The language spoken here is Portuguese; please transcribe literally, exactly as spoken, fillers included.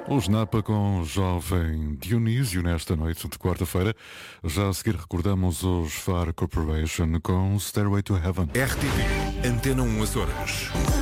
Os Napa com o jovem Dionísio nesta noite de quarta-feira. Já a seguir recordamos os Far Corporation com Stairway to Heaven. R T P Antena um Açores.